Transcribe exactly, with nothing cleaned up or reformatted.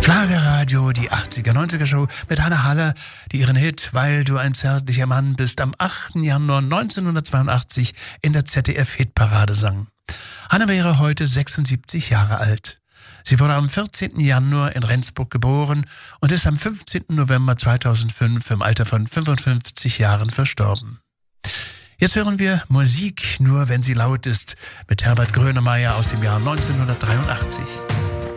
Schlagerradio, die achtziger, neunziger Show mit Hanne Haller, die ihren Hit "Weil du ein zärtlicher Mann bist" am achten Januar neunzehnhundertzweiundachtzig in der Z D F-Hitparade sang. Hanne wäre heute sechsundsiebzig Jahre alt. Sie wurde am vierzehnten Januar in Rendsburg geboren und ist am fünfzehnten November zweitausendfünf im Alter von fünfundfünfzig Jahren verstorben. Jetzt hören wir Musik, nur wenn sie laut ist, mit Herbert Grönemeyer aus dem Jahr neunzehnhundertdreiundachtzig.